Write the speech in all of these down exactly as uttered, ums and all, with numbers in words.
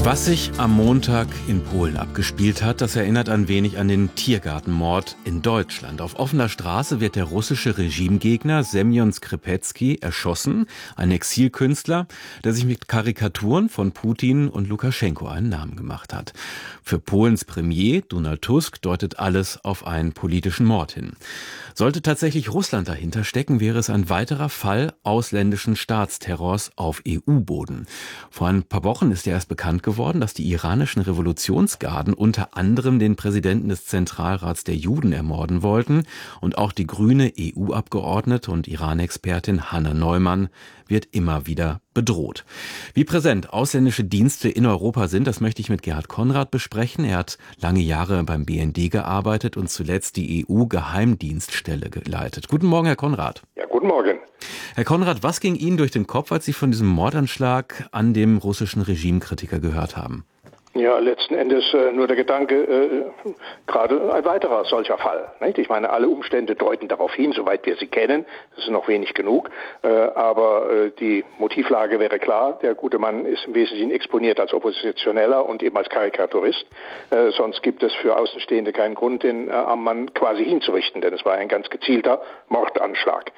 Was sich am Montag in Polen abgespielt hat, das erinnert ein wenig an den Tiergartenmord in Deutschland. Auf offener Straße wird der russische Regimegegner Semjon Skripecki erschossen, ein Exilkünstler, der sich mit Karikaturen von Putin und Lukaschenko einen Namen gemacht hat. Für Polens Premier Donald Tusk deutet alles auf einen politischen Mord hin. Sollte tatsächlich Russland dahinter stecken, wäre es ein weiterer Fall ausländischen Staatsterrors auf E U-Boden. Vor ein paar Wochen ist ja erst bekannt geworden, dass die iranischen Revolutionsgarden unter anderem den Präsidenten des Zentralrats der Juden ermorden wollten. Und auch die grüne E U-Abgeordnete und Iran-Expertin Hanna Neumann wird immer wieder bedroht. Wie präsent ausländische Dienste in Europa sind, das möchte ich mit Gerhard Konrad besprechen. Er hat lange Jahre beim B N D gearbeitet und zuletzt die E U-Geheimdienststelle geleitet. Guten Morgen, Herr Konrad. Ja, guten Morgen. Herr Konrad, was ging Ihnen durch den Kopf, als Sie von diesem Mordanschlag an dem russischen Regimekritiker gehört haben? Ja, letzten Endes äh, nur der Gedanke, äh, gerade ein weiterer solcher Fall. Nicht? Ich meine, alle Umstände deuten darauf hin, soweit wir sie kennen. Das ist noch wenig genug. Äh, aber äh, die Motivlage wäre klar. Der gute Mann ist im Wesentlichen exponiert als Oppositioneller und eben als Karikaturist. Äh, sonst gibt es für Außenstehende keinen Grund, den äh, armen Mann quasi hinzurichten, denn es war ein ganz gezielter Mordanschlag.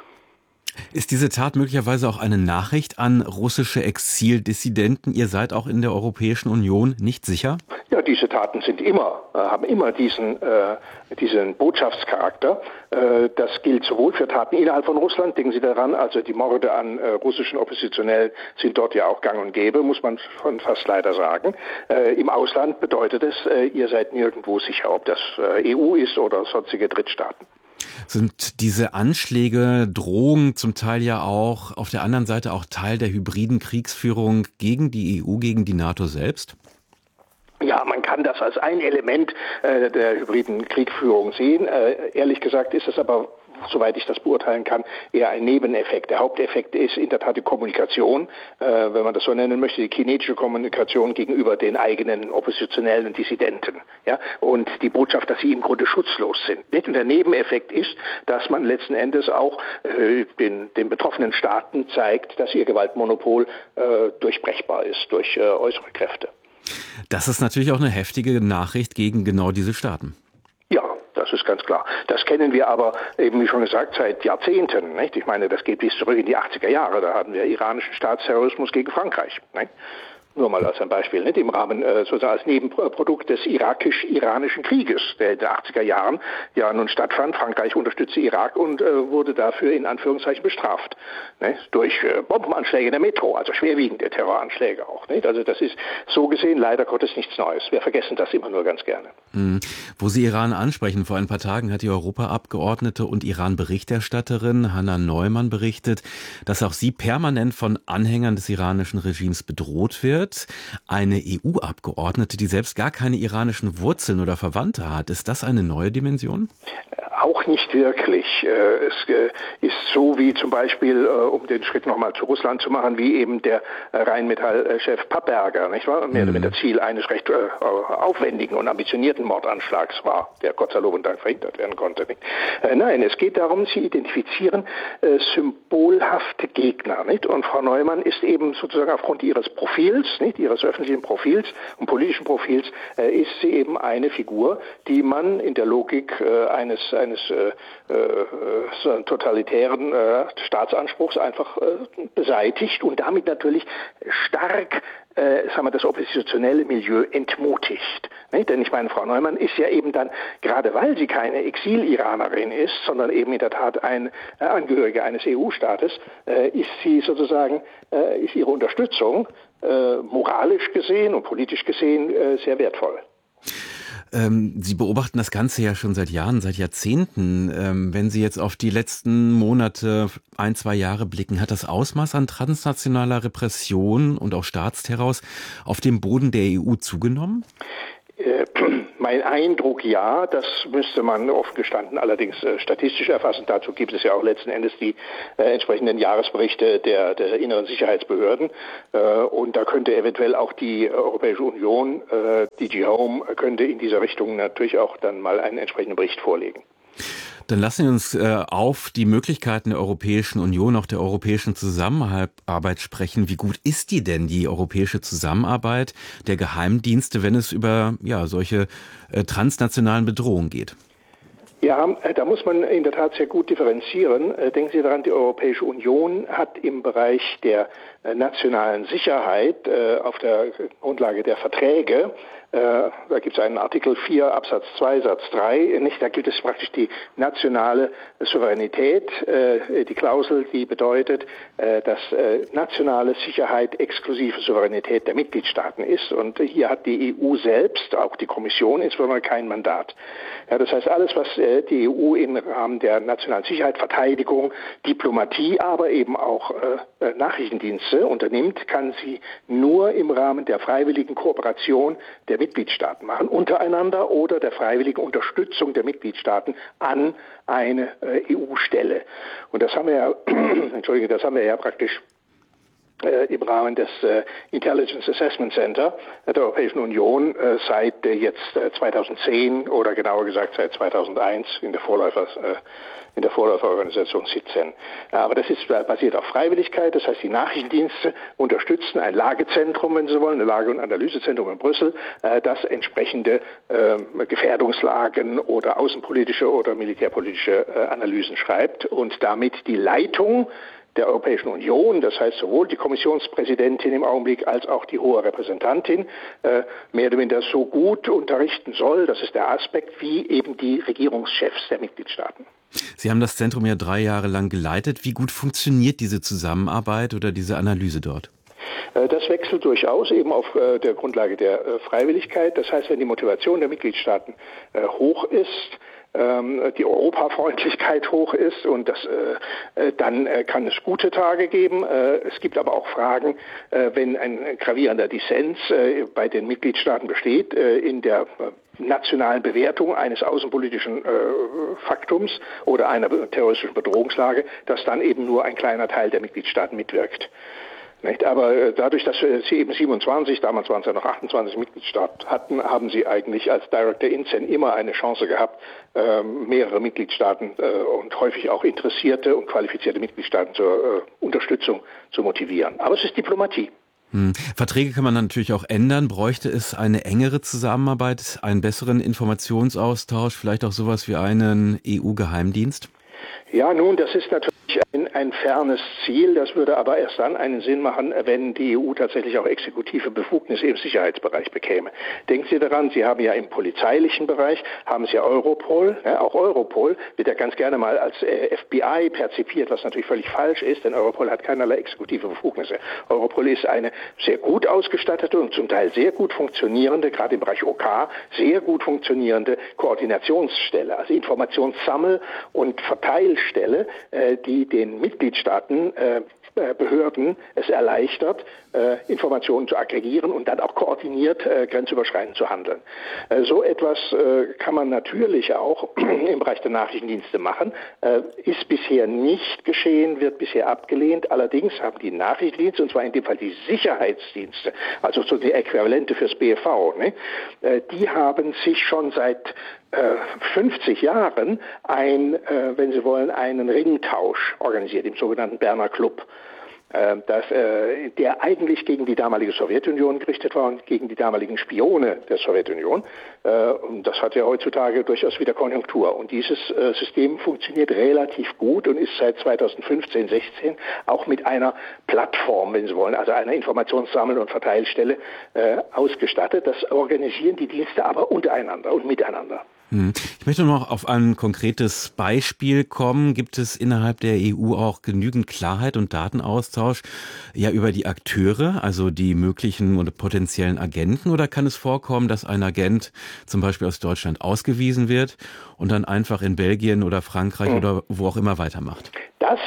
Ist diese Tat möglicherweise auch eine Nachricht an russische Exildissidenten? Ihr seid auch in der Europäischen Union nicht sicher? Ja, diese Taten sind immer, äh, haben immer diesen, äh, diesen Botschaftscharakter. Äh, das gilt sowohl für Taten innerhalb von Russland, denken Sie daran, also die Morde an äh, russischen Oppositionellen sind dort ja auch gang und gäbe, muss man schon fast leider sagen. Äh, Im Ausland bedeutet es, äh, ihr seid nirgendwo sicher, ob das äh, E U ist oder sonstige Drittstaaten. Sind diese Anschläge, Drohungen zum Teil ja auch auf der anderen Seite auch Teil der hybriden Kriegsführung gegen die E U, gegen die NATO selbst? Ja, man kann das als ein Element äh, der hybriden Kriegführung sehen. Äh, ehrlich gesagt ist es aber, soweit ich das beurteilen kann, eher ein Nebeneffekt. Der Haupteffekt ist in der Tat die Kommunikation, äh, wenn man das so nennen möchte, die kinetische Kommunikation gegenüber den eigenen Oppositionellen und Dissidenten. Ja? Und die Botschaft, dass sie im Grunde schutzlos sind. Und der Nebeneffekt ist, dass man letzten Endes auch äh, den, den betroffenen Staaten zeigt, dass ihr Gewaltmonopol äh, durchbrechbar ist durch äh, äußere Kräfte. Das ist natürlich auch eine heftige Nachricht gegen genau diese Staaten. Ja, das ist ganz klar. Das kennen wir aber eben, wie schon gesagt, seit Jahrzehnten. Nicht? Ich meine, das geht bis zurück in die achtziger Jahre. Da hatten wir iranischen Staatsterrorismus gegen Frankreich. Nicht? Nur mal als ein Beispiel, nicht? Im Rahmen äh, sozusagen als Nebenprodukt des irakisch-iranischen Krieges, der in den achtziger Jahren ja nun stattfand. Frankreich unterstützte Irak und äh, wurde dafür in Anführungszeichen bestraft. Nicht? Durch äh, Bombenanschläge in der Metro, also schwerwiegende Terroranschläge auch. Nicht? Also das ist so gesehen leider Gottes nichts Neues. Wir vergessen das immer nur ganz gerne. Mhm. Wo Sie Iran ansprechen, vor ein paar Tagen hat die Europaabgeordnete und Iran-Berichterstatterin Hanna Neumann berichtet, dass auch sie permanent von Anhängern des iranischen Regimes bedroht wird. Eine E U-Abgeordnete, die selbst gar keine iranischen Wurzeln oder Verwandte hat. Ist das eine neue Dimension? Auch nicht wirklich. Es ist so wie zum Beispiel, um den Schritt nochmal zu Russland zu machen, wie eben der Rheinmetall-Chef Papperger, nicht wahr? Mehr oder weniger Ziel eines recht aufwendigen und ambitionierten Mordanschlags war, der Gott sei Lob und Dank verhindert werden konnte. Nicht? Nein, es geht darum, sie identifizieren symbolhafte Gegner. Nicht? Und Frau Neumann ist eben sozusagen aufgrund ihres Profils, nicht, ihres öffentlichen Profils und politischen Profils, ist sie eben eine Figur, die man in der Logik eines eines äh, äh, totalitären äh, Staatsanspruchs einfach äh, beseitigt und damit natürlich stark äh, sagen wir, das oppositionelle Milieu entmutigt. Nicht? Denn ich meine, Frau Neumann ist ja eben dann, gerade weil sie keine Exil-Iranerin ist, sondern eben in der Tat ein äh, Angehöriger eines E U-Staates, äh, ist sie sozusagen, äh, ist ihre Unterstützung äh, moralisch gesehen und politisch gesehen äh, sehr wertvoll. Sie beobachten das Ganze ja schon seit Jahren, seit Jahrzehnten. Wenn Sie jetzt auf die letzten Monate, ein, zwei Jahre blicken, hat das Ausmaß an transnationaler Repression und auch Staatsterrors auf dem Boden der E U zugenommen? Äh, mein Eindruck ja, das müsste man offen gestanden allerdings äh, statistisch erfassen. Dazu gibt es ja auch letzten Endes die äh, entsprechenden Jahresberichte der, der inneren Sicherheitsbehörden. Äh, und da könnte eventuell auch die Europäische Union, äh, D G Home, könnte in dieser Richtung natürlich auch dann mal einen entsprechenden Bericht vorlegen. Dann lassen Sie uns äh, auf die Möglichkeiten der Europäischen Union, auch der europäischen Zusammenarbeit sprechen. Wie gut ist die denn, die europäische Zusammenarbeit der Geheimdienste, wenn es über ja, solche äh, transnationalen Bedrohungen geht? Ja, da muss man in der Tat sehr gut differenzieren. Denken Sie daran, die Europäische Union hat im Bereich der nationalen Sicherheit auf der Grundlage der Verträge, da gibt es einen Artikel vier Absatz zwei Satz drei, nicht, da gilt es praktisch die nationale Souveränität, die Klausel, die bedeutet, dass nationale Sicherheit exklusive Souveränität der Mitgliedstaaten ist. Und hier hat die E U selbst, auch die Kommission insbesondere, kein Mandat. Ja, das heißt, alles, was die E U im Rahmen der nationalen Sicherheit, Verteidigung, Diplomatie, aber eben auch äh, Nachrichtendienste unternimmt, kann sie nur im Rahmen der freiwilligen Kooperation der Mitgliedstaaten machen, untereinander oder der freiwilligen Unterstützung der Mitgliedstaaten an eine äh, E U-Stelle. Und das haben wir ja, Entschuldige, das haben wir ja praktisch Äh, im Rahmen des äh, Intelligence Assessment Center der Europäischen Union äh, seit äh, jetzt äh, zweitausendzehn oder genauer gesagt seit zweitausendeins in der Vorläufer äh, in der Vorläuferorganisation S I T C E N. Ja, aber das ist äh, basiert auf Freiwilligkeit, das heißt, die Nachrichtendienste unterstützen ein Lagezentrum, wenn Sie wollen, ein Lage- und Analysezentrum in Brüssel, äh, das entsprechende äh, Gefährdungslagen oder außenpolitische oder militärpolitische äh, Analysen schreibt und damit die Leitung der Europäischen Union, das heißt sowohl die Kommissionspräsidentin im Augenblick als auch die hohe Repräsentantin, äh, mehr oder weniger so gut unterrichten soll, das ist der Aspekt, wie eben die Regierungschefs der Mitgliedstaaten. Sie haben das Zentrum ja drei Jahre lang geleitet. Wie gut funktioniert diese Zusammenarbeit oder diese Analyse dort? Das wechselt durchaus eben auf der Grundlage der Freiwilligkeit. Das heißt, wenn die Motivation der Mitgliedstaaten hoch ist, die Europafreundlichkeit hoch ist und das, äh, dann äh, kann es gute Tage geben. Äh, es gibt aber auch Fragen, äh, wenn ein gravierender Dissens äh, bei den Mitgliedstaaten besteht äh, in der äh, nationalen Bewertung eines außenpolitischen äh, Faktums oder einer terroristischen Bedrohungslage, dass dann eben nur ein kleiner Teil der Mitgliedstaaten mitwirkt. Nicht? Aber dadurch, dass sie eben siebenundzwanzig, damals waren es ja noch achtundzwanzig Mitgliedstaaten hatten, haben sie eigentlich als Director INCEN immer eine Chance gehabt, mehrere Mitgliedstaaten und häufig auch interessierte und qualifizierte Mitgliedstaaten zur Unterstützung zu motivieren. Aber es ist Diplomatie. Hm. Verträge kann man natürlich auch ändern. Bräuchte es eine engere Zusammenarbeit, einen besseren Informationsaustausch, vielleicht auch sowas wie einen E U-Geheimdienst? Ja, nun, das ist natürlich ein, ein fernes Ziel. Das würde aber erst dann einen Sinn machen, wenn die E U tatsächlich auch exekutive Befugnisse im Sicherheitsbereich bekäme. Denken Sie daran, Sie haben ja im polizeilichen Bereich, haben Sie ja Europol. Ja, auch Europol wird ja ganz gerne mal als äh, F B I perzipiert, was natürlich völlig falsch ist, denn Europol hat keinerlei exekutive Befugnisse. Europol ist eine sehr gut ausgestattete und zum Teil sehr gut funktionierende, gerade im Bereich OK, sehr gut funktionierende Koordinationsstelle, also Informationssammel- und Verteilstelle, äh, die den Mitgliedstaaten äh, Behörden es erleichtert, äh, Informationen zu aggregieren und dann auch koordiniert äh, grenzüberschreitend zu handeln. Äh, so etwas äh, kann man natürlich auch im Bereich der Nachrichtendienste machen, äh, ist bisher nicht geschehen, wird bisher abgelehnt. Allerdings haben die Nachrichtendienste, und zwar in dem Fall die Sicherheitsdienste, also so die Äquivalente fürs B F V, ne, äh, die haben sich schon seit fünfzig Jahren ein, äh, wenn Sie wollen, einen Ringtausch organisiert, im sogenannten Berner Club. Äh, das, äh, der eigentlich gegen die damalige Sowjetunion gerichtet war und gegen die damaligen Spione der Sowjetunion. Äh, und das hat ja heutzutage durchaus wieder Konjunktur. Und dieses äh, System funktioniert relativ gut und ist seit zweitausendfünfzehn, sechzehn auch mit einer Plattform, wenn Sie wollen, also einer Informationssammel- und Verteilstelle äh, ausgestattet. Das organisieren die Dienste aber untereinander und miteinander. Ich möchte noch auf ein konkretes Beispiel kommen. Gibt es innerhalb der E U auch genügend Klarheit und Datenaustausch ja über die Akteure, also die möglichen oder potenziellen Agenten? Oder kann es vorkommen, dass ein Agent zum Beispiel aus Deutschland ausgewiesen wird und dann einfach in Belgien oder Frankreich hm. oder wo auch immer weitermacht? Das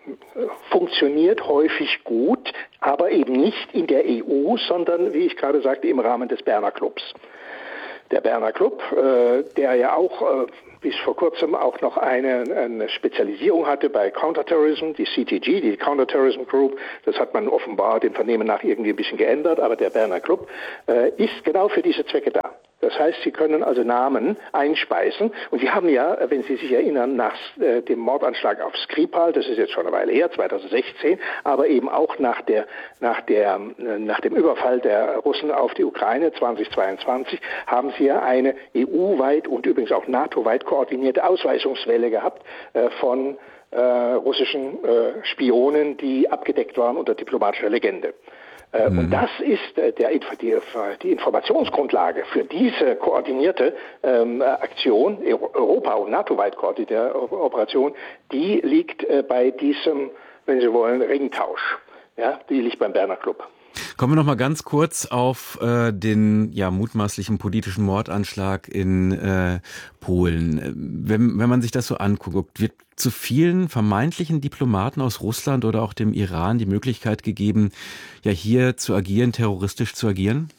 funktioniert häufig gut, aber eben nicht in der E U, sondern, wie ich gerade sagte, im Rahmen des Berner Clubs. Der Berner Club, äh, der ja auch äh, bis vor kurzem auch noch eine, eine Spezialisierung hatte bei Counterterrorism, die C T G, die Counterterrorism Group, das hat man offenbar dem Vernehmen nach irgendwie ein bisschen geändert, aber der Berner Club äh, ist genau für diese Zwecke da. Das heißt, Sie können also Namen einspeisen. Und Sie haben ja, wenn Sie sich erinnern, nach äh, dem Mordanschlag auf Skripal, das ist jetzt schon eine Weile her, zweitausendsechzehn, aber eben auch nach der, nach der, äh, nach dem Überfall der Russen auf die Ukraine zweitausendzweiundzwanzig, haben Sie ja eine E U-weit und übrigens auch NATO-weit koordinierte Ausweisungswelle gehabt äh, von äh, russischen äh, Spionen, die abgedeckt waren unter diplomatischer Legende. Mhm. Und das ist äh, der, die, die Informationsgrundlage für diese koordinierte ähm, Aktion, Europa- und NATO-weit koordinierte Operation, die liegt äh, bei diesem, wenn Sie wollen, Ringtausch. Ja, die liegt beim Berner Club. Kommen wir noch mal ganz kurz auf äh, den ja mutmaßlichen politischen Mordanschlag in äh, Polen. Wenn, wenn man sich das so anguckt, wird zu vielen vermeintlichen Diplomaten aus Russland oder auch dem Iran die Möglichkeit gegeben, ja hier zu agieren, terroristisch zu agieren?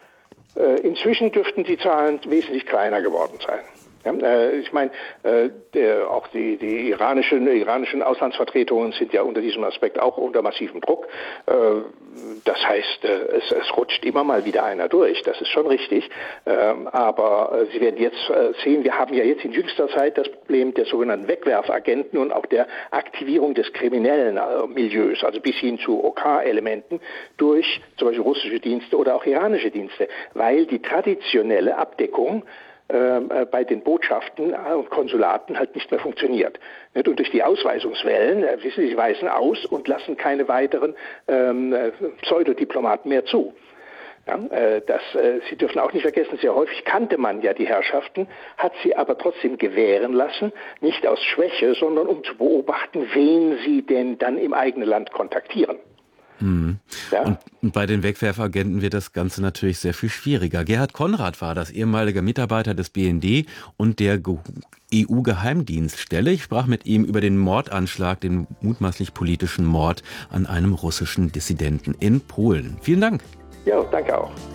Äh, inzwischen dürften die Zahlen wesentlich kleiner geworden sein. Ja, äh, ich meine, äh, der, auch die, die iranischen, iranischen Auslandsvertretungen sind ja unter diesem Aspekt auch unter massivem Druck. Äh, das heißt, äh, es, es rutscht immer mal wieder einer durch, das ist schon richtig. Ähm, aber äh, Sie werden jetzt äh, sehen, wir haben ja jetzt in jüngster Zeit das Problem der sogenannten Wegwerfagenten und auch der Aktivierung des kriminellen äh, Milieus, also bis hin zu O K-Elementen durch zum Beispiel russische Dienste oder auch iranische Dienste, weil die traditionelle Abdeckung äh, bei den Botschaften und Konsulaten halt nicht mehr funktioniert. Und durch die Ausweisungswellen, äh, wissen Sie, sie weisen aus und lassen keine weiteren ähm, Pseudodiplomaten mehr zu. Ja, äh, das, äh, Sie dürfen auch nicht vergessen, sehr häufig kannte man ja die Herrschaften, hat sie aber trotzdem gewähren lassen, nicht aus Schwäche, sondern um zu beobachten, wen sie denn dann im eigenen Land kontaktieren. Mhm. Ja? Und bei den Wegwerfagenten wird das Ganze natürlich sehr viel schwieriger. Gerhard Konrad war das, ehemaliger Mitarbeiter des B N D und der E U-Geheimdienststelle. Ich sprach mit ihm über den Mordanschlag, den mutmaßlich politischen Mord an einem russischen Dissidenten in Polen. Vielen Dank. Ja, danke auch.